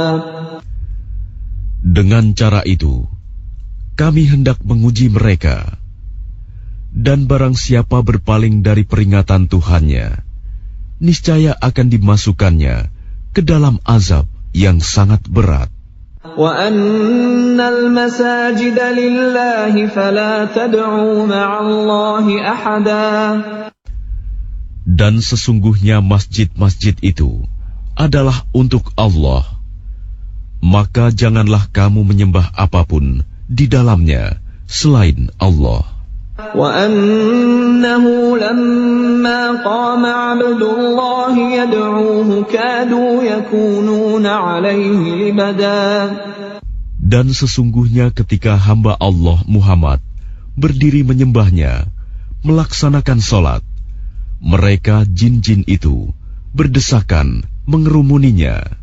Dengan cara itu, kami hendak menguji mereka. Dan barang siapa berpaling dari peringatan Tuhannya, niscaya akan dimasukkannya ke dalam azab yang sangat berat. وَأَنَّ الْمَسَاجِدَ لِلَّهِ فَلَا تَدْعُوا مَعَ اللَّهِ أَحَدًا. Dan sesungguhnya masjid-masjid itu adalah untuk Allah, maka janganlah kamu menyembah apapun di dalamnya selain Allah. وَأَنَّهُ لَمَّا قَامَ عَبْدُ اللَّهِ يَدْعُوهُ كَادُوا يَكُونُونَ عَلَيْهِ لِبَدًا. Dan sesungguhnya ketika hamba Allah Muhammad berdiri menyembahnya, melaksanakan sholat, mereka jin-jin itu berdesakan mengerumuninya.